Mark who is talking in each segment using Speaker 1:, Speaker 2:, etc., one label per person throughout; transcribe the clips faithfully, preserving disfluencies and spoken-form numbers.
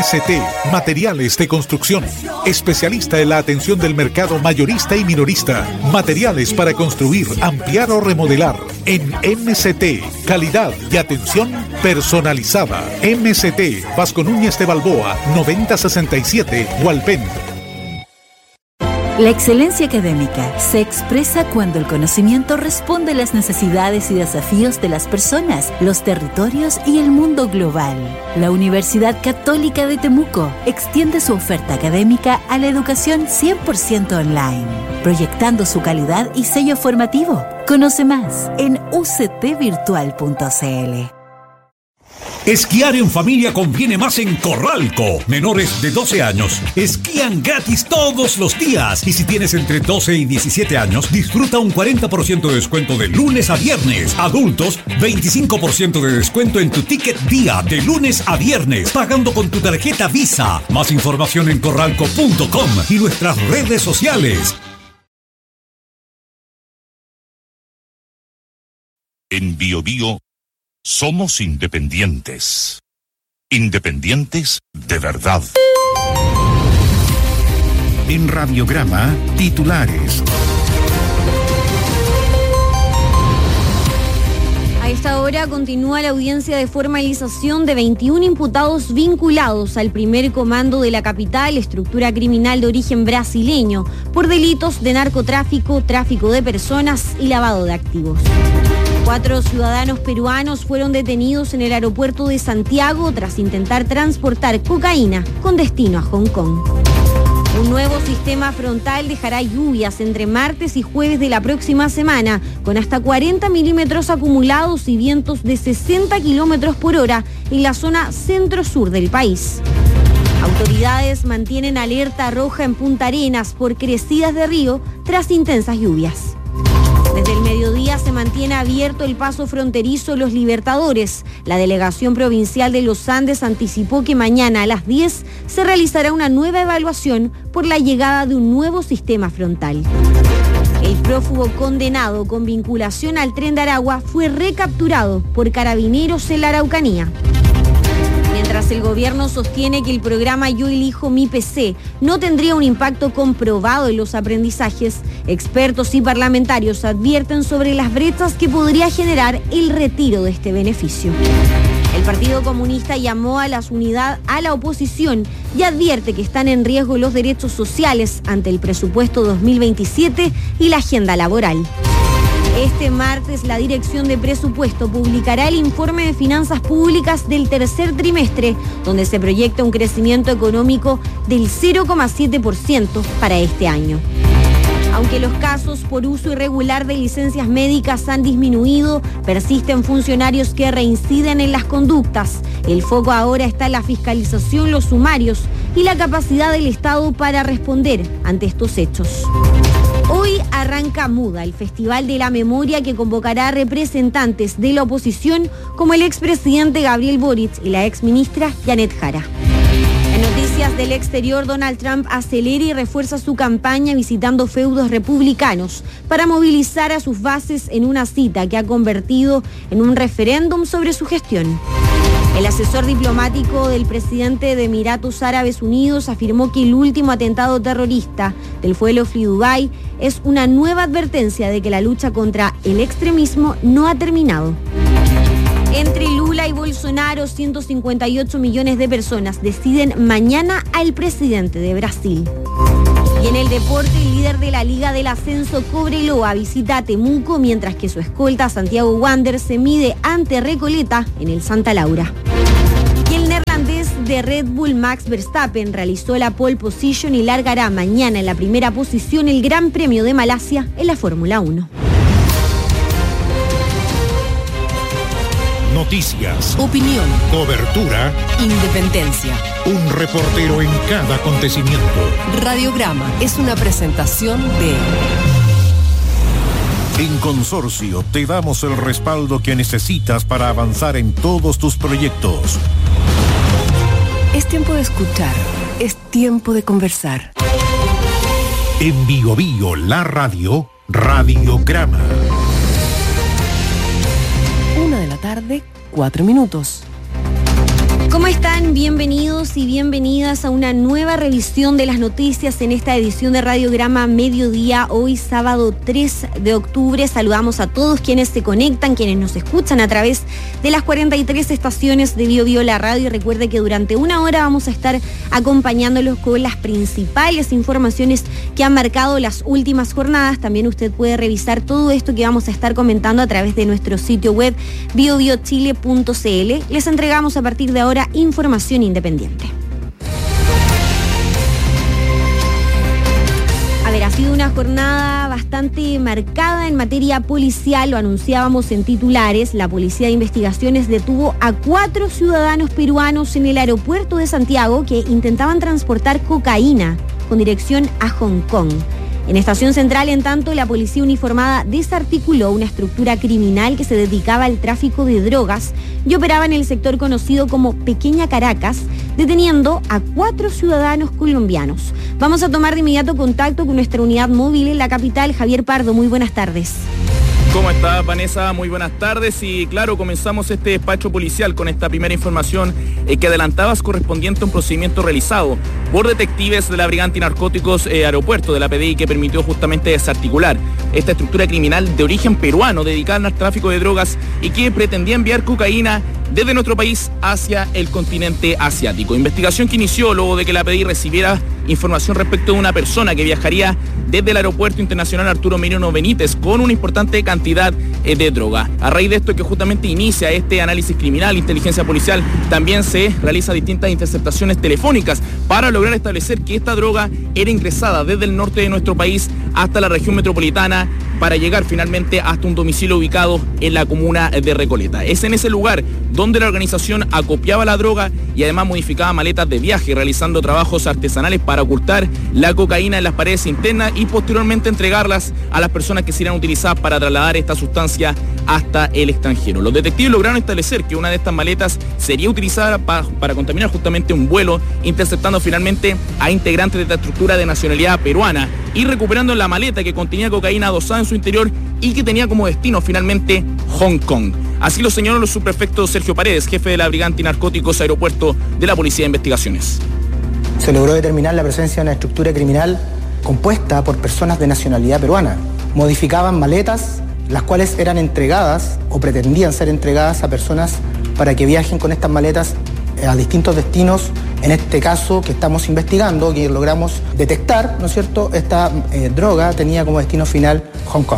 Speaker 1: S T, Materiales de Construcción. Especialista en la atención del mercado mayorista y minorista. Materiales para construir, ampliar o remodelar. En M S T, calidad y atención personalizada. M S T, Vasco Núñez de Balboa, noventa sesenta y siete, Hualpén.
Speaker 2: La excelencia académica se expresa cuando el conocimiento responde a las necesidades y desafíos de las personas, los territorios y el mundo global. La Universidad Católica de Temuco extiende su oferta académica a la educación cien por ciento online, proyectando su calidad y sello formativo. Conoce más en u c t virtual punto c l.
Speaker 3: Esquiar en familia conviene más en Corralco. Menores de doce años esquían gratis todos los días. Y si tienes entre doce y diecisiete años, disfruta un cuarenta por ciento de descuento de lunes a viernes. Adultos, veinticinco por ciento de descuento en tu ticket día de lunes a viernes, pagando con tu tarjeta Visa. Más información en corralco punto com y nuestras redes sociales.
Speaker 4: En Bio Bio somos independientes. Independientes de verdad.
Speaker 1: En Radiograma, titulares.
Speaker 5: A esta hora continúa la audiencia de formalización de veintiún imputados vinculados al primer comando de la capital, estructura criminal de origen brasileño, por delitos de narcotráfico, tráfico de personas y lavado de activos. Cuatro ciudadanos peruanos fueron detenidos en el aeropuerto de Santiago tras intentar transportar cocaína con destino a Hong Kong. Un nuevo sistema frontal dejará lluvias entre martes y jueves de la próxima semana, con hasta cuarenta milímetros acumulados y vientos de sesenta kilómetros por hora en la zona centro-sur del país. Autoridades mantienen alerta roja en Punta Arenas por crecidas de río tras intensas lluvias. Desde el mediodía se mantiene abierto el paso fronterizo Los Libertadores. La Delegación Provincial de los Andes anticipó que mañana a las diez se realizará una nueva evaluación por la llegada de un nuevo sistema frontal. El prófugo condenado con vinculación al Tren de Aragua fue recapturado por carabineros en la Araucanía. Mientras el gobierno sostiene que el programa Yo Elijo Mi P C no tendría un impacto comprobado en los aprendizajes, expertos y parlamentarios advierten sobre las brechas que podría generar el retiro de este beneficio. El Partido Comunista llamó a la unidad a la oposición y advierte que están en riesgo los derechos sociales ante el presupuesto dos mil veintisiete y la agenda laboral. Este martes, la Dirección de Presupuesto publicará el informe de finanzas públicas del tercer trimestre, donde se proyecta un crecimiento económico del cero coma siete por ciento para este año. Aunque los casos por uso irregular de licencias médicas han disminuido, persisten funcionarios que reinciden en las conductas. El foco ahora está en la fiscalización, los sumarios y la capacidad del Estado para responder ante estos hechos. Hoy arranca Muda, el Festival de la Memoria que convocará a representantes de la oposición como el expresidente Gabriel Boric y la exministra Janet Jara. En noticias del exterior, Donald Trump acelera y refuerza su campaña visitando feudos republicanos para movilizar a sus bases en una cita que ha convertido en un referéndum sobre su gestión. El asesor diplomático del presidente de Emiratos Árabes Unidos afirmó que el último atentado terrorista del vuelo Free Dubai es una nueva advertencia de que la lucha contra el extremismo no ha terminado. Entre Lula y Bolsonaro, ciento cincuenta y ocho millones de personas deciden mañana al presidente de Brasil. Y en el deporte, el líder de la Liga del Ascenso, Cobreloa, visita a Temuco, mientras que su escolta, Santiago Wander, se mide ante Recoleta en el Santa Laura. Y el neerlandés de Red Bull, Max Verstappen, realizó la pole position y largará mañana en la primera posición el Gran Premio de Malasia en la Fórmula uno.
Speaker 1: Noticias,
Speaker 2: Opinión,
Speaker 1: cobertura,
Speaker 2: independencia.
Speaker 1: un reportero en cada acontecimiento.
Speaker 2: Radiograma es una presentación de...
Speaker 1: En Consorcio te damos el respaldo que necesitas para avanzar en todos tus proyectos.
Speaker 2: Es tiempo de escuchar, es tiempo de conversar.
Speaker 1: En Bio Bio, la radio, Radiograma.
Speaker 2: Una de la tarde, cuatro minutos.
Speaker 5: ¿Cómo están? Bienvenidos y bienvenidas a una nueva revisión de las noticias en esta edición de Radiograma Mediodía, hoy sábado tres de octubre. Saludamos a todos quienes se conectan, quienes nos escuchan a través de las cuarenta y tres estaciones de Bio Bio La Radio. Y recuerde que durante una hora vamos a estar acompañándolos con las principales informaciones que han marcado las últimas jornadas. También usted puede revisar todo esto que vamos a estar comentando a través de nuestro sitio web bio bio chile punto c l. Les entregamos a partir de ahora información independiente. A ver, ha sido una jornada bastante marcada en materia policial, lo anunciábamos en titulares. La Policía de Investigaciones detuvo a cuatro ciudadanos peruanos en el aeropuerto de Santiago que intentaban transportar cocaína con dirección a Hong Kong. En Estación Central, en tanto, la policía uniformada desarticuló una estructura criminal que se dedicaba al tráfico de drogas y operaba en el sector conocido como Pequeña Caracas, deteniendo a cuatro ciudadanos colombianos. Vamos a tomar de inmediato contacto con nuestra unidad móvil en la capital. Javier Pardo, muy buenas tardes.
Speaker 6: ¿Cómo estás, Vanessa? Muy buenas tardes y claro, comenzamos este despacho policial con esta primera información eh, que adelantabas correspondiente a un procedimiento realizado por detectives de la Brigada Antinarcóticos eh, Aeropuerto de la P D I que permitió justamente desarticular esta estructura criminal de origen peruano dedicada al tráfico de drogas y que pretendía enviar cocaína desde nuestro país hacia el continente asiático. Investigación que inició luego de que la P D I recibiera información respecto de una persona que viajaría desde el Aeropuerto Internacional Arturo Merino Benítez con una importante cantidad eh, de droga. A raíz de esto que justamente inicia este análisis criminal, inteligencia policial, también se realiza distintas interceptaciones telefónicas para lograr establecer que esta droga era ingresada desde el norte de nuestro país hasta la región metropolitana para llegar finalmente hasta un domicilio ubicado en la comuna de Recoleta. Es en ese lugar donde la organización acopiaba la droga y además modificaba maletas de viaje, realizando trabajos artesanales para ocultar la cocaína en las paredes internas y posteriormente entregarlas a las personas que serían utilizadas para trasladar esta sustancia hasta el extranjero. Los detectives lograron establecer que una de estas maletas sería utilizada para, para contaminar justamente un vuelo, interceptando finalmente a integrantes de esta estructura de nacionalidad peruana y recuperando la maleta que contenía cocaína adosada en su interior y que tenía como destino finalmente Hong Kong. Así lo señaló el subprefecto Sergio Paredes, jefe de la Brigada Antinarcóticos Aeropuerto de la Policía de Investigaciones.
Speaker 7: Se logró determinar la presencia de una estructura criminal compuesta por personas de nacionalidad peruana. Modificaban maletas, las cuales eran entregadas o pretendían ser entregadas a personas para que viajen con estas maletas a distintos destinos. En este caso que estamos investigando, que logramos detectar, ¿no es cierto?, esta eh, droga tenía como destino final Hong Kong.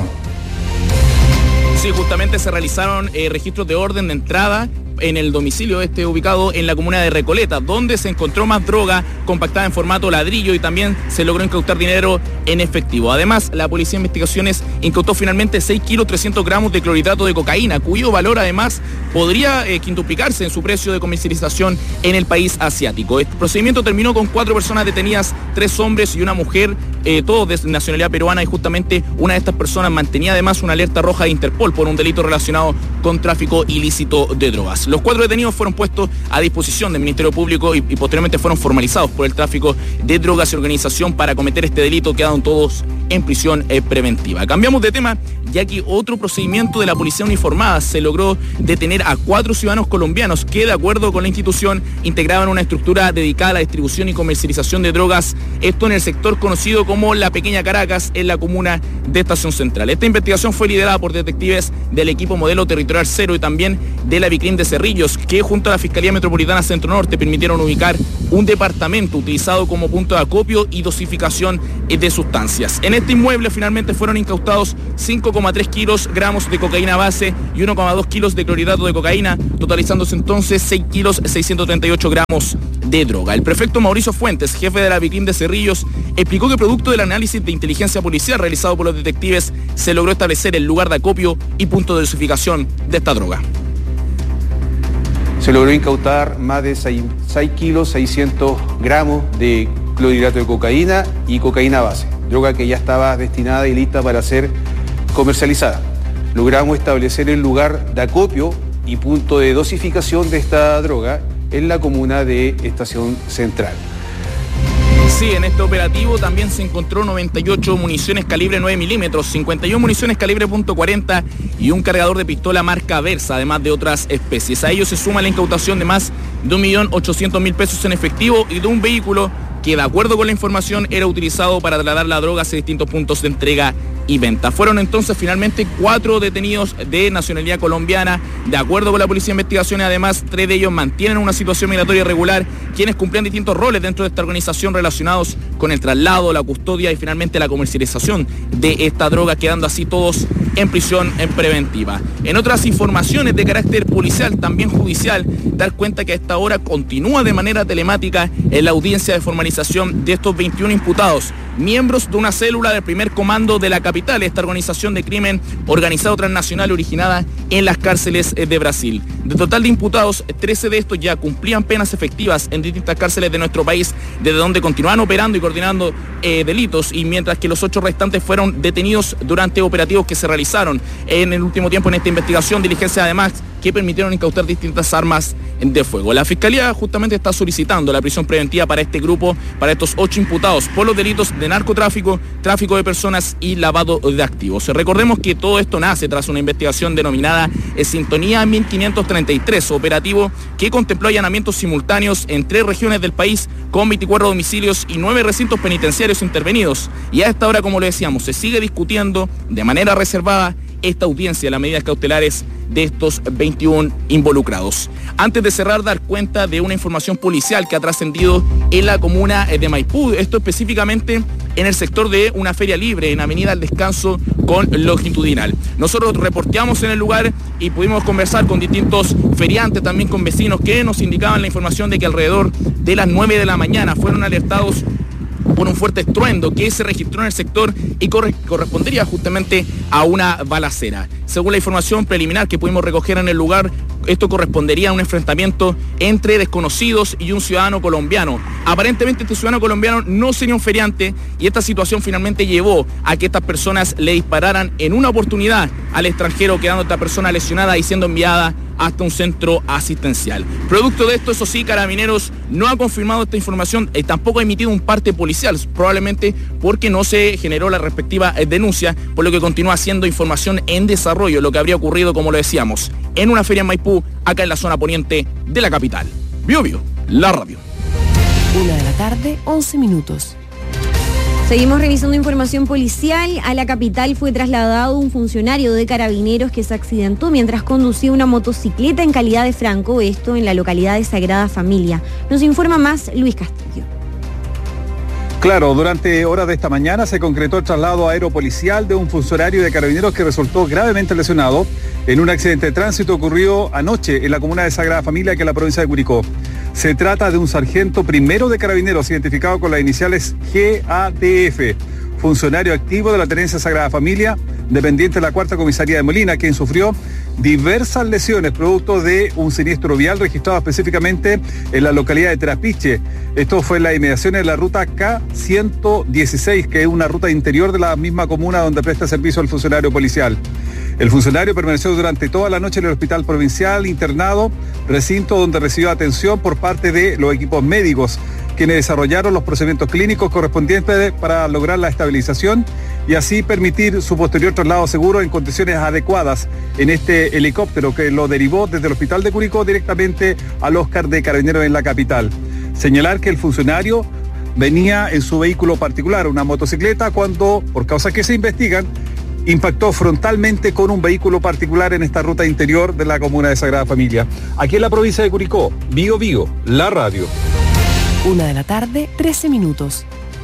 Speaker 6: Sí, justamente se realizaron eh, registros de orden de entrada en el domicilio este ubicado en la comuna de Recoleta, donde se encontró más droga compactada en formato ladrillo y también se logró incautar dinero en efectivo. Además, la Policía de Investigaciones incautó finalmente seis kilos trescientos gramos de clorhidrato de cocaína, cuyo valor además podría eh, quintuplicarse en su precio de comercialización en el país asiático. Este procedimiento terminó con cuatro personas detenidas, tres hombres y una mujer, eh, todos de nacionalidad peruana, y justamente una de estas personas mantenía además una alerta roja de Interpol por un delito relacionado con tráfico ilícito de drogas. Los cuatro detenidos fueron puestos a disposición del Ministerio Público y, y posteriormente fueron formalizados por el tráfico de drogas y organización para cometer este delito. Quedaron todos en prisión eh, preventiva. Cambiamos de tema, ya que otro procedimiento de la policía uniformada se logró detener a cuatro ciudadanos colombianos que, de acuerdo con la institución, integraban una estructura dedicada a la distribución y comercialización de drogas, esto en el sector conocido como la Pequeña Caracas, en la comuna de Estación Central. Esta investigación fue liderada por detectives del equipo Modelo Territorial Cero y también de la Vicrim de Cerrillos, que junto a la Fiscalía Metropolitana Centro Norte permitieron ubicar un departamento utilizado como punto de acopio y dosificación de sustancias. En este inmueble finalmente fueron incautados cinco coma tres kilos gramos de cocaína base y uno coma dos kilos de clorhidrato de cocaína, totalizándose entonces seis kilos seiscientos treinta y ocho gramos de droga. El prefecto Mauricio Fuentes, jefe de la Vicrim de Cerrillos, explicó que producto del análisis de inteligencia policial realizado por los detectives se logró establecer el lugar de acopio y punto de dosificación de esta droga.
Speaker 8: Se logró incautar más de seis kilos seiscientos gramos de clorhidrato de cocaína y cocaína base, droga que ya estaba destinada y lista para ser comercializada. Logramos establecer el lugar de acopio y punto de dosificación de esta droga en la comuna de Estación Central.
Speaker 6: Sí, en este operativo también se encontró noventa y ocho municiones calibre nueve milímetros, cincuenta y uno municiones calibre punto cuarenta y un cargador de pistola marca Versa, además de otras especies. A ello se suma la incautación de más de un millón ochocientos mil pesos en efectivo y de un vehículo que, de acuerdo con la información, era utilizado para trasladar la droga hacia distintos puntos de entrega y venta. Fueron entonces finalmente cuatro detenidos de nacionalidad colombiana. De acuerdo con la Policía de Investigaciones, además, tres de ellos mantienen una situación migratoria irregular, quienes cumplían distintos roles dentro de esta organización relacionados con el traslado, la custodia y finalmente la comercialización de esta droga, quedando así todos en prisión en preventiva. En otras informaciones de carácter policial, también judicial, dar cuenta que a esta hora continúa de manera telemática en la audiencia de formalización de estos veintiún imputados, miembros de una célula del primer comando de la capital, esta organización de crimen organizado transnacional originada en las cárceles de Brasil. De total de imputados, trece de estos ya cumplían penas efectivas en distintas cárceles de nuestro país, desde donde continuaban operando y coordinando eh, delitos, y mientras que los ocho restantes fueron detenidos durante operativos que se realizaron en el último tiempo en esta investigación, diligencias además que permitieron incautar distintas armas de fuego. La Fiscalía justamente está solicitando la prisión preventiva para este grupo, para estos ocho imputados por los delitos de narcotráfico, tráfico de personas y lavado de activos. Recordemos que todo esto nace tras una investigación denominada Sintonía mil quinientos treinta y tres, operativo que contempló allanamientos simultáneos en tres regiones del país con veinticuatro domicilios y nueve recintos penitenciarios intervenidos. Y a esta hora, como lo decíamos, se sigue discutiendo de manera reservada esta audiencia, las medidas cautelares de estos veintiún involucrados. Antes de cerrar, dar cuenta de una información policial que ha trascendido en la comuna de Maipú, esto específicamente en el sector de una feria libre en Avenida El Descanso con Longitudinal. Nosotros reporteamos en el lugar y pudimos conversar con distintos feriantes, también con vecinos que nos indicaban la información de que alrededor de las nueve de la mañana fueron alertados por un fuerte estruendo que se registró en el sector y corre- correspondería justamente a una balacera. Según la información preliminar que pudimos recoger en el lugar, esto correspondería a un enfrentamiento entre desconocidos y un ciudadano colombiano. Aparentemente este ciudadano colombiano no sería un feriante y esta situación finalmente llevó a que estas personas le dispararan en una oportunidad al extranjero, quedando esta persona lesionada y siendo enviada hasta un centro asistencial. Producto de esto, eso sí, Carabineros no ha confirmado esta información y tampoco ha emitido un parte policial, probablemente porque no se generó la respectiva denuncia, por lo que continúa siendo información en desarrollo, lo que habría ocurrido, como lo decíamos, en una feria en Maipú, acá en la zona poniente de la capital. Bio Bio, la radio.
Speaker 9: Una de la tarde, once minutos.
Speaker 5: Seguimos revisando información policial. A la capital fue trasladado un funcionario de Carabineros que se accidentó mientras conducía una motocicleta en calidad de franco, esto en la localidad de Sagrada Familia. Nos informa más Luis Castillo.
Speaker 10: Claro, durante horas de esta mañana se concretó el traslado aeropolicial de un funcionario de Carabineros que resultó gravemente lesionado en un accidente de tránsito ocurrido anoche en la comuna de Sagrada Familia, que es la provincia de Curicó. Se trata de un sargento primero de Carabineros identificado con las iniciales G A D F, funcionario activo de la Tenencia Sagrada Familia, dependiente de la Cuarta Comisaría de Molina, quien sufrió diversas lesiones producto de un siniestro vial registrado específicamente en la localidad de Trapiche. Esto fue en las inmediaciones de la ruta K ciento dieciséis, que es una ruta interior de la misma comuna donde presta servicio el funcionario policial. El funcionario permaneció durante toda la noche en el hospital provincial internado, recinto donde recibió atención por parte de los equipos médicos, quienes desarrollaron los procedimientos clínicos correspondientes para lograr la estabilización y así permitir su posterior traslado seguro en condiciones adecuadas en este helicóptero que lo derivó desde el hospital de Curicó directamente al Oscar de Carabineros en la capital. Señalar que el funcionario venía en su vehículo particular, una motocicleta, cuando, por causas que se investigan, impactó frontalmente con un vehículo particular en esta ruta interior de la comuna de Sagrada Familia. Aquí en la provincia de Curicó, Bio Bio, la radio.
Speaker 9: Una de la tarde, trece minutos.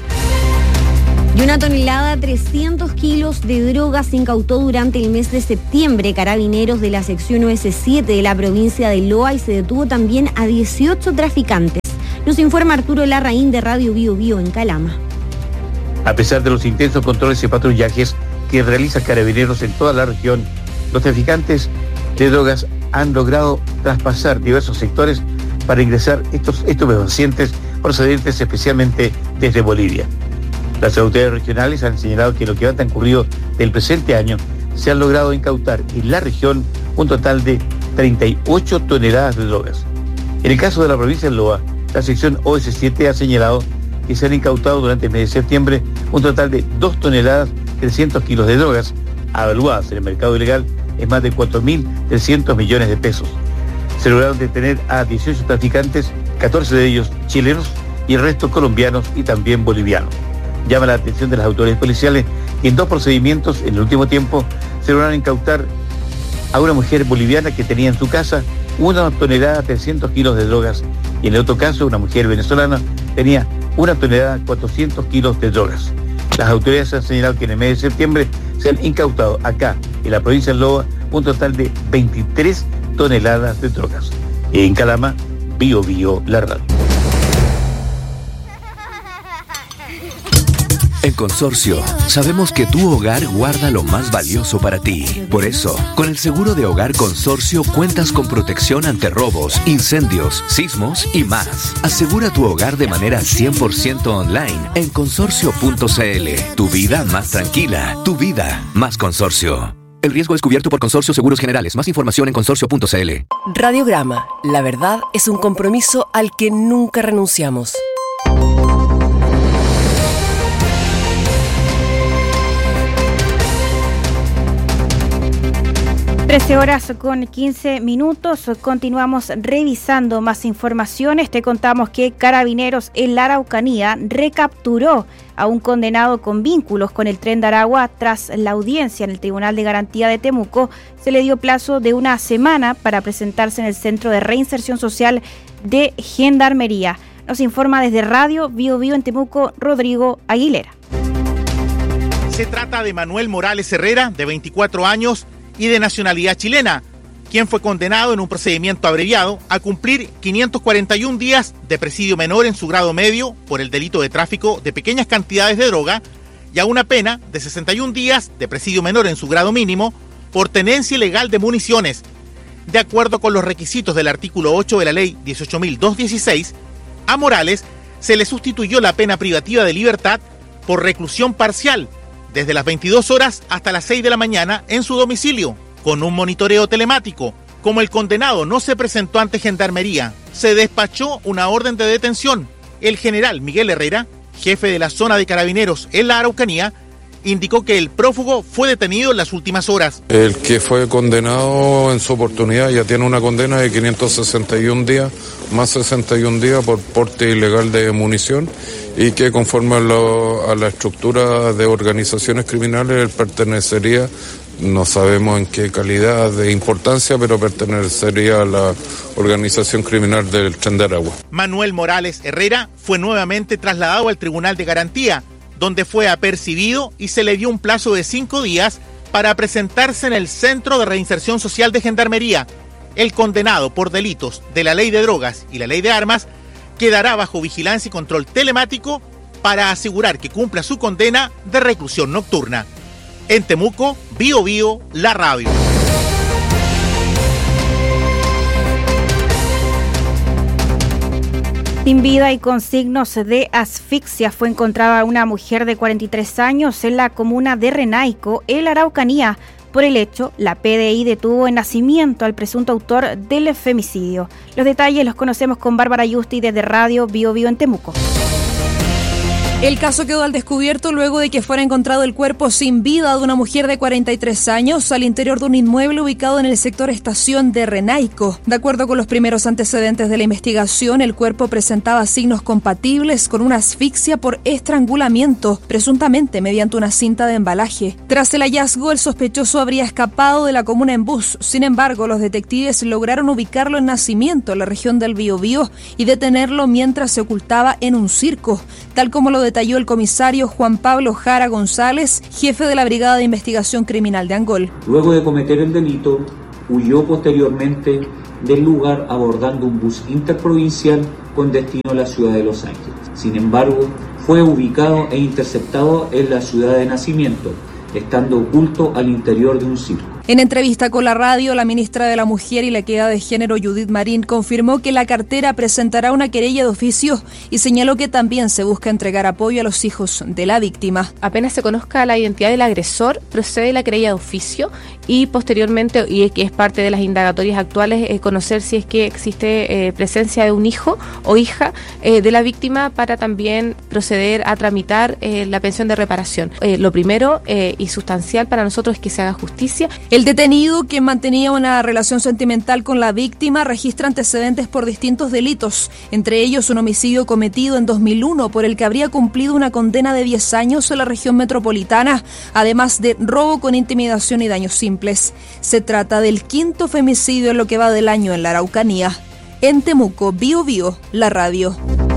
Speaker 5: Y una tonelada, trescientos kilos de droga se incautó durante el mes de septiembre. Carabineros de la sección O S siete de la provincia de Loa y se detuvo también a dieciocho traficantes. Nos informa Arturo Larraín de Radio Bio Bio en Calama.
Speaker 11: A pesar de los intensos controles y patrullajes que realiza Carabineros en toda la región, los traficantes de drogas han logrado traspasar diversos sectores para ingresar estos estupefacientes procedentes especialmente desde Bolivia. Las autoridades regionales han señalado que en lo que va transcurrido del presente año se han logrado incautar en la región un total de treinta y ocho toneladas de drogas. En el caso de la provincia de Loa, la sección O S siete ha señalado que se han incautado durante el mes de septiembre un total de dos toneladas trescientos kilos de drogas, avaluadas en el mercado ilegal en más de cuatro mil trescientos millones de pesos. Se lograron detener a dieciocho traficantes, catorce de ellos chilenos y el resto colombianos y también bolivianos. Llama la atención de las autoridades policiales que en dos procedimientos en el último tiempo se lograron incautar a una mujer boliviana que tenía en su casa una tonelada trescientos kilos de drogas y en el otro caso una mujer venezolana tenía una tonelada cuatrocientos kilos de drogas. Las autoridades han señalado que en el mes de septiembre se han incautado acá en la provincia de Loa un total de veintitrés toneladas de drogas. En Calama, Bio Bio, la radio.
Speaker 12: En Consorcio, sabemos que tu hogar guarda lo más valioso para ti. Por eso, con el seguro de hogar Consorcio cuentas con protección ante robos, incendios, sismos y más. Asegura tu hogar de manera cien por ciento online en consorcio punto c l. Tu vida más tranquila, tu vida más Consorcio. El riesgo es cubierto por Consorcio Seguros Generales. Más información en consorcio punto c l.
Speaker 9: Radiograma. La verdad es un compromiso al que nunca renunciamos.
Speaker 13: trece horas con quince minutos, continuamos revisando más informaciones. Te contamos que Carabineros en la Araucanía recapturó a un condenado con vínculos con el Tren de Aragua tras la audiencia en el Tribunal de Garantía de Temuco. Se le dio plazo de una semana para presentarse en el Centro de Reinserción Social de Gendarmería. Nos informa desde Radio Bio Bio en Temuco, Rodrigo Aguilera.
Speaker 14: Se trata de Manuel Morales Herrera, de veinticuatro años, y de nacionalidad chilena, quien fue condenado en un procedimiento abreviado a cumplir quinientos cuarenta y un días de presidio menor en su grado medio por el delito de tráfico de pequeñas cantidades de droga y a una pena de sesenta y un días de presidio menor en su grado mínimo por tenencia ilegal de municiones. De acuerdo con los requisitos del artículo ocho de la ley dieciocho mil doscientos dieciséis, a Morales se le sustituyó la pena privativa de libertad por reclusión parcial desde las veintidós horas hasta las seis de la mañana en su domicilio, con un monitoreo telemático. Como el condenado no se presentó ante Gendarmería, se despachó una orden de detención. El general Miguel Herrera, jefe de la zona de Carabineros en la Araucanía, indicó que el prófugo fue detenido en las últimas horas.
Speaker 15: El que fue condenado en su oportunidad ya tiene una condena de quinientos sesenta y un días, más sesenta y un días por porte ilegal de munición, y que conforme a, lo, a la estructura de organizaciones criminales él pertenecería, no sabemos en qué calidad de importancia, pero pertenecería a la organización criminal del Tren de Aragua.
Speaker 14: Manuel Morales Herrera fue nuevamente trasladado al Tribunal de Garantía, donde fue apercibido y se le dio un plazo de cinco días para presentarse en el Centro de Reinserción Social de Gendarmería. El condenado por delitos de la Ley de Drogas y la Ley de Armas quedará bajo vigilancia y control telemático para asegurar que cumpla su condena de reclusión nocturna. En Temuco, Bio Bio, la radio.
Speaker 13: Sin vida y con signos de asfixia fue encontrada una mujer de cuarenta y tres años en la comuna de Renaico, en la Araucanía. Por el hecho, la P D I detuvo en Nacimiento al presunto autor del femicidio. Los detalles los conocemos con Bárbara Yusti desde Radio Bio Bio en Temuco.
Speaker 16: El caso quedó al descubierto luego de que fuera encontrado el cuerpo sin vida de una mujer de cuarenta y tres años al interior de un inmueble ubicado en el sector Estación de Renaico. De acuerdo con los primeros antecedentes de la investigación, el cuerpo presentaba signos compatibles con una asfixia por estrangulamiento, presuntamente mediante una cinta de embalaje. Tras el hallazgo, el sospechoso habría escapado de la comuna en bus. Sin embargo, los detectives lograron ubicarlo en Nacimiento, en la región del Biobío, y detenerlo mientras se ocultaba en un circo, tal como lo detalló el comisario Juan Pablo Jara González, jefe de la Brigada de Investigación Criminal de Angol.
Speaker 17: Luego de cometer el delito, huyó posteriormente del lugar abordando un bus interprovincial con destino a la ciudad de Los Ángeles. Sin embargo, fue ubicado e interceptado en la ciudad de Nacimiento, estando oculto al interior de un circo.
Speaker 16: En entrevista con la radio, la ministra de la Mujer y la Equidad de Género, Judith Marín, confirmó que la cartera presentará una querella de oficio y señaló que también se busca entregar apoyo a los hijos de la víctima.
Speaker 18: Apenas se conozca la identidad del agresor, procede la querella de oficio y posteriormente, y que es parte de las indagatorias actuales, eh, conocer si es que existe eh, presencia de un hijo o hija eh, de la víctima para también proceder a tramitar eh, la pensión de reparación. Eh, lo primero eh, y sustancial para nosotros es que se haga justicia.
Speaker 16: El detenido, quien mantenía una relación sentimental con la víctima, registra antecedentes por distintos delitos, entre ellos un homicidio cometido en dos mil uno por el que habría cumplido una condena de diez años en la región metropolitana, además de robo con intimidación y daños simples. Se trata del quinto femicidio en lo que va del año en la Araucanía. En Temuco, Bío Bío, la radio.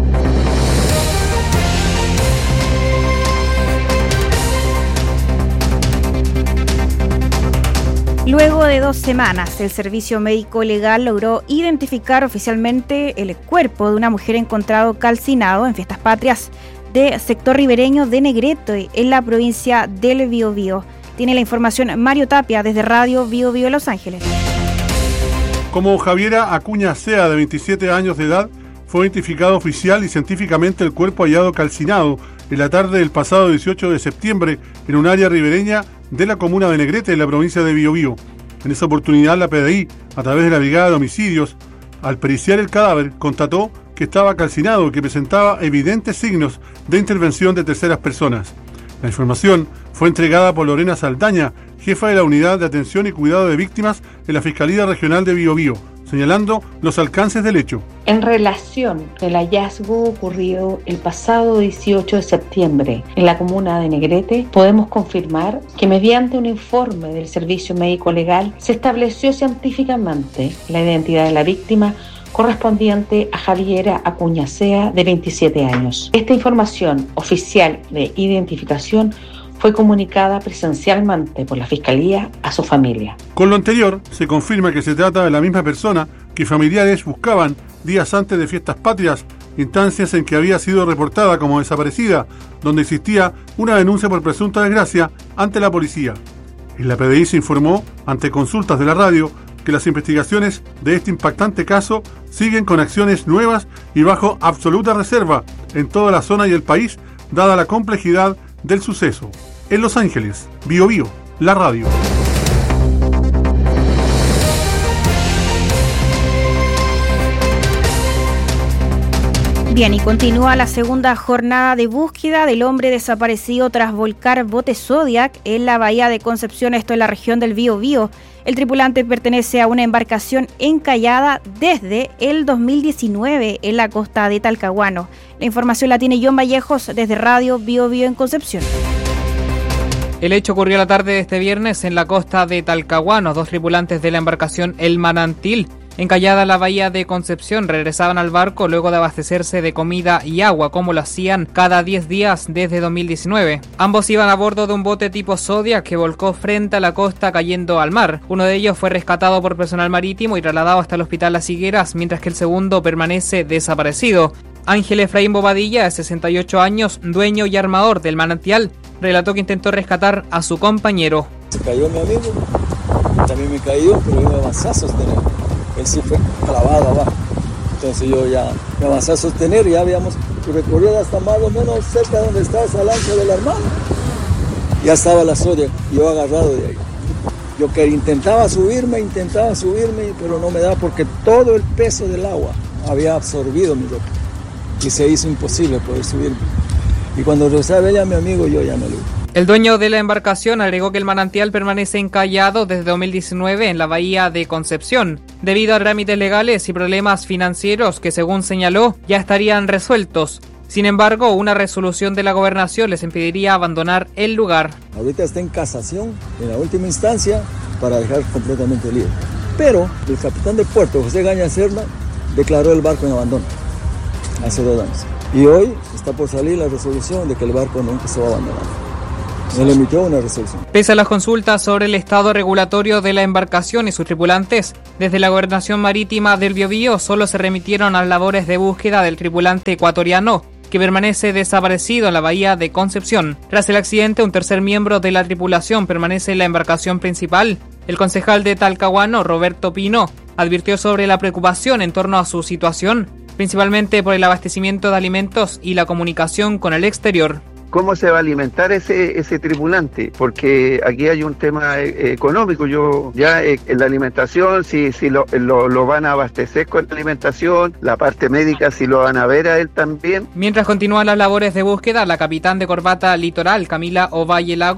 Speaker 13: Luego de dos semanas, el Servicio Médico Legal logró identificar oficialmente el cuerpo de una mujer encontrado calcinado en Fiestas Patrias de sector ribereño de Negrete, en la provincia del Biobío. Tiene la información Mario Tapia desde Radio Biobío Los Ángeles.
Speaker 19: Como Javiera Acuña Sea, de veintisiete años de edad, fue identificado oficial y científicamente el cuerpo hallado calcinado en la tarde del pasado dieciocho de septiembre en un área ribereña de la comuna de Negrete, en la provincia de Biobío. En esa oportunidad, la P D I, a través de la Brigada de Homicidios, al periciar el cadáver, constató que estaba calcinado y que presentaba evidentes signos de intervención de terceras personas. La información fue entregada por Lorena Saldaña, jefa de la Unidad de Atención y Cuidado de Víctimas en la Fiscalía Regional de Biobío, señalando los alcances del hecho.
Speaker 20: En relación del hallazgo ocurrido el pasado dieciocho de septiembre en la comuna de Negrete, podemos confirmar que mediante un informe del Servicio Médico Legal se estableció científicamente la identidad de la víctima correspondiente a Javiera Acuña Sea, de veintisiete años. Esta información oficial de identificación fue comunicada presencialmente por la Fiscalía a su familia.
Speaker 19: Con lo anterior, se confirma que se trata de la misma persona que familiares buscaban días antes de Fiestas Patrias, instancias en que había sido reportada como desaparecida, donde existía una denuncia por presunta desgracia ante la policía. En la P D I se informó, ante consultas de la radio, que las investigaciones de este impactante caso siguen con acciones nuevas y bajo absoluta reserva en toda la zona y el país, dada la complejidad del suceso. En Los Ángeles, Biobío, la radio.
Speaker 13: Bien, y continúa la segunda jornada de búsqueda del hombre desaparecido tras volcar bote Zodiac en la bahía de Concepción, esto en la región del Biobío. El tripulante pertenece a una embarcación encallada desde el dos mil diecinueve en la costa de Talcahuano. La información la tiene John Vallejos desde Radio Biobío en Concepción.
Speaker 21: El hecho ocurrió la tarde de este viernes en la costa de Talcahuano. Dos tripulantes de la embarcación El Manantil, encallada en la bahía de Concepción, regresaban al barco luego de abastecerse de comida y agua, como lo hacían cada diez días desde dos mil diecinueve. Ambos iban a bordo de un bote tipo Zodiac que volcó frente a la costa cayendo al mar. Uno de ellos fue rescatado por personal marítimo y trasladado hasta el hospital Las Higueras, mientras que el segundo permanece desaparecido. Ángel Efraín Bobadilla, de sesenta y ocho años, dueño y armador del Manantial, relató que intentó rescatar a su compañero.
Speaker 22: Se cayó mi amigo, también me cayó, pero yo me avancé a sostener. Él sí fue clavado abajo. Entonces yo ya me avancé a sostener y ya habíamos recorrido hasta más o menos cerca de donde estaba esa lancha del hermano. Ya estaba la Zodiac, yo agarrado de ahí. Yo que intentaba subirme, intentaba subirme, pero no me daba porque todo el peso del agua había absorbido mi ropa. Y se hizo imposible poder subirme. Y cuando regresaba a ver a mi amigo, yo ya me lo vi.
Speaker 21: El dueño de la embarcación agregó que el Manantial permanece encallado desde dos mil diecinueve en la bahía de Concepción, debido a trámites legales y problemas financieros que, según señaló, ya estarían resueltos. Sin embargo, una resolución de la gobernación les impediría abandonar el lugar.
Speaker 22: Ahorita está en casación, en la última instancia, para dejar completamente libre. Pero el capitán de puerto, José Gaña Serna, declaró el barco en abandono hace dos años. Y hoy está por salir la resolución de que el barco nunca se va a abandonar. Él emitió una resolución.
Speaker 21: Pese a las consultas sobre el estado regulatorio de la embarcación y sus tripulantes, desde la Gobernación Marítima del Biobío solo se remitieron a las labores de búsqueda del tripulante ecuatoriano, que permanece desaparecido en la bahía de Concepción. Tras el accidente, un tercer miembro de la tripulación permanece en la embarcación principal. El concejal de Talcahuano, Roberto Pino, advirtió sobre la preocupación en torno a su situación, principalmente por el abastecimiento de alimentos y la comunicación con el exterior.
Speaker 23: ¿Cómo se va a alimentar ese ese tripulante? Porque aquí hay un tema eh, económico. Yo ya eh, en la alimentación, si si lo, lo, lo van a abastecer con la alimentación, la parte médica si lo van a ver a él también.
Speaker 21: Mientras continúan las labores de búsqueda, la capitán de corbata litoral, Camila Ovalle Lagos,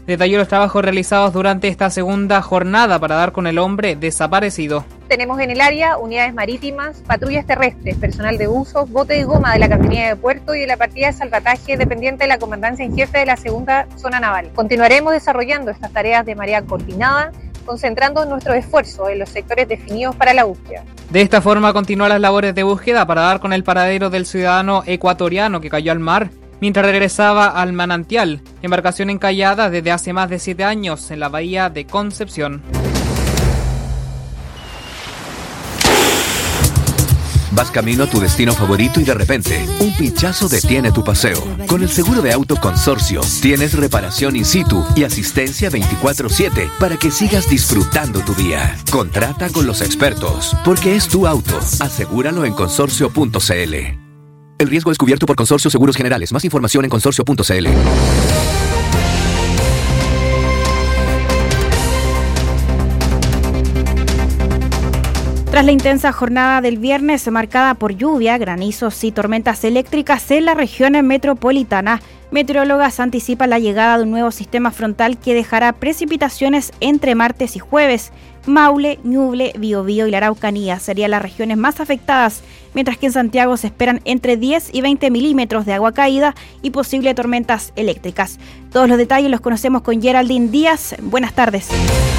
Speaker 21: Detalló los trabajos realizados durante esta segunda jornada para dar con el hombre desaparecido.
Speaker 1: Tenemos en el área unidades marítimas, patrullas terrestres, personal de uso, bote de goma de la Capitanía de Puerto y de la partida de salvataje dependiente de la Comandancia en Jefe de la Segunda Zona Naval. Continuaremos desarrollando estas tareas de manera coordinada, concentrando nuestros esfuerzos en los sectores definidos para la búsqueda.
Speaker 21: De esta forma continúan las labores de búsqueda para dar con el paradero del ciudadano ecuatoriano que cayó al mar mientras regresaba al manantial, embarcación encallada desde hace más de siete años en la bahía de Concepción.
Speaker 12: Vas camino a tu destino favorito y de repente, un pinchazo detiene tu paseo. Con el seguro de auto Consorcio, tienes reparación in situ y asistencia veinticuatro siete para que sigas disfrutando tu día. Contrata con los expertos, porque es tu auto. Asegúralo en consorcio punto c l. El riesgo es cubierto por Consorcio Seguros Generales. Más información en consorcio punto c l.
Speaker 13: Tras la intensa jornada del viernes marcada por lluvia, granizos y tormentas eléctricas en la región metropolitana, meteorólogas anticipan la llegada de un nuevo sistema frontal que dejará precipitaciones entre martes y jueves. Maule, Ñuble, Biobío y la Araucanía serían las regiones más afectadas, mientras que en Santiago se esperan entre diez y veinte milímetros de agua caída y posibles tormentas eléctricas. Todos los detalles los conocemos con Geraldine Díaz. Buenas tardes.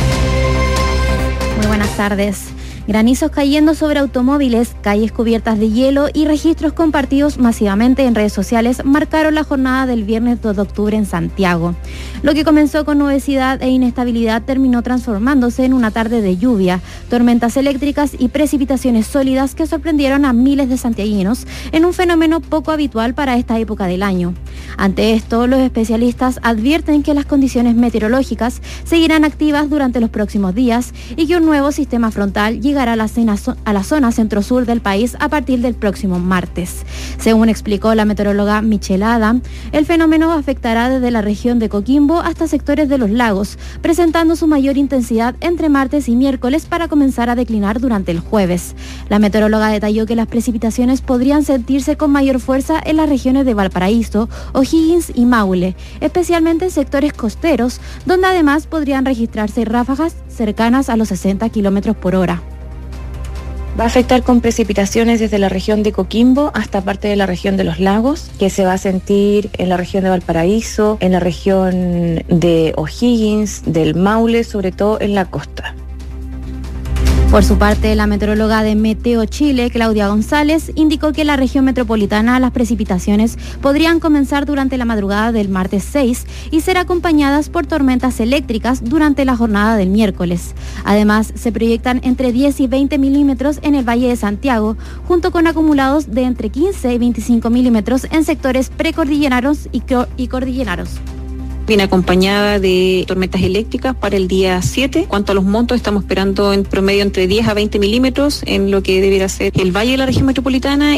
Speaker 5: Muy buenas tardes. Granizos cayendo sobre automóviles, calles cubiertas de hielo y registros compartidos masivamente en redes sociales marcaron la jornada del viernes dos de octubre en Santiago. Lo que comenzó con nubosidad e inestabilidad terminó transformándose en una tarde de lluvia, tormentas eléctricas y precipitaciones sólidas que sorprendieron a miles de santiaguinos en un fenómeno poco habitual para esta época del año. Ante esto, los especialistas advierten que las condiciones meteorológicas seguirán activas durante los próximos días y que un nuevo sistema frontal llegará a la, cena, a la zona centro-sur del país a partir del próximo martes. Según explicó la meteoróloga Michelle Adam, el fenómeno afectará desde la región de Coquimbo hasta sectores de los lagos, presentando su mayor intensidad entre martes y miércoles para comenzar a declinar durante el jueves. La meteoróloga detalló que las precipitaciones podrían sentirse con mayor fuerza en las regiones de Valparaíso, O'Higgins y Maule, especialmente en sectores costeros, donde además podrían registrarse ráfagas cercanas a los sesenta kilómetros por hora.
Speaker 3: Va a afectar con precipitaciones desde la región de Coquimbo hasta parte de la región de los lagos, que se va a sentir en la región de Valparaíso, en la región de O'Higgins, del Maule, sobre todo en la costa.
Speaker 5: Por su parte, la meteoróloga de Meteo Chile, Claudia González, indicó que en la región metropolitana las precipitaciones podrían comenzar durante la madrugada del martes seis y ser acompañadas por tormentas eléctricas durante la jornada del miércoles. Además, se proyectan entre diez y veinte milímetros en el Valle de Santiago, junto con acumulados de entre quince y veinticinco milímetros en sectores precordilleranos y, y cordilleranos.
Speaker 3: Viene acompañada de tormentas eléctricas para el día siete. Cuanto a los montos, estamos esperando en promedio entre diez a veinte milímetros en lo que debiera ser el valle de la región metropolitana.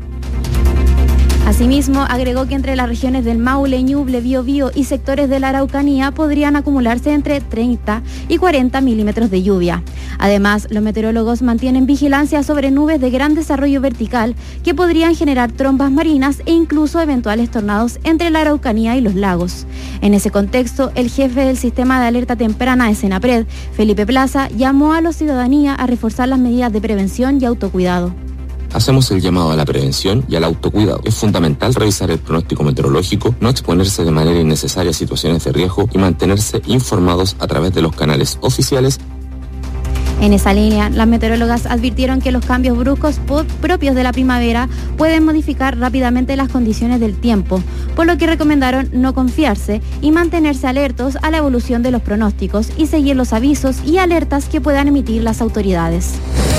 Speaker 5: Asimismo, agregó que entre las regiones del Maule, Ñuble, Biobío y sectores de la Araucanía podrían acumularse entre treinta y cuarenta milímetros de lluvia. Además, los meteorólogos mantienen vigilancia sobre nubes de gran desarrollo vertical que podrían generar trombas marinas e incluso eventuales tornados entre la Araucanía y los lagos. En ese contexto, el jefe del sistema de alerta temprana de Senapred, Felipe Plaza, llamó a la ciudadanía a reforzar las medidas de prevención y autocuidado.
Speaker 4: Hacemos el llamado a la prevención y al autocuidado. Es fundamental revisar el pronóstico meteorológico, no exponerse de manera innecesaria a situaciones de riesgo y mantenerse informados a través de los canales oficiales.
Speaker 5: En esa línea, las meteorólogas advirtieron que los cambios bruscos propios de la primavera pueden modificar rápidamente las condiciones del tiempo, por lo que recomendaron no confiarse y mantenerse alertos a la evolución de los pronósticos y seguir los avisos y alertas que puedan emitir las autoridades.